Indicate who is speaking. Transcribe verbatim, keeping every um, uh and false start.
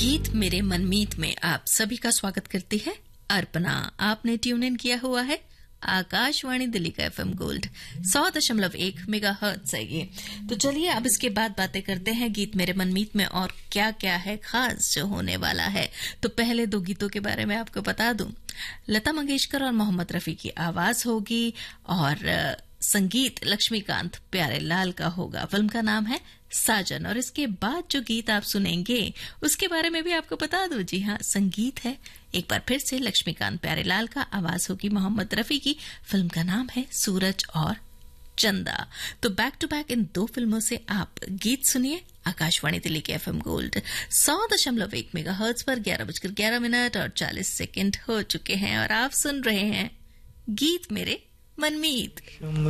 Speaker 1: गीत मेरे मनमीत में आप सभी का स्वागत करती है अर्पणा। आपने ट्यून इन किया हुआ है आकाशवाणी दिल्ली का एफएम गोल्ड सौ दशमलव एक मेगा हर्ट्ज है ये। तो चलिए अब इसके बाद बातें करते हैं गीत मेरे मनमीत में और क्या क्या है खास जो होने वाला है। तो पहले दो गीतों के बारे में आपको बता दूं, लता मंगेशकर और मोहम्मद रफी की आवाज होगी और संगीत लक्ष्मीकांत प्यारेलाल का होगा। फिल्म का नाम है साजन। और इसके बाद जो गीत आप सुनेंगे उसके बारे में भी आपको बता दूं, जी हाँ संगीत है एक बार फिर से लक्ष्मीकांत प्यारेलाल का, आवाज होगी मोहम्मद रफी की। फिल्म का नाम है सूरज और चंदा। तो बैक टू बैक इन दो फिल्मों से आप गीत सुनिए आकाशवाणी दिल्ली के एफएम गोल्ड सौ दशमलव एक मेगा हर्ट्ज पर। ग्यारह बजकर ग्यारह मिनट और चालीस सेकेंड हो चुके हैं और आप सुन रहे हैं गीत मेरे मनमीत।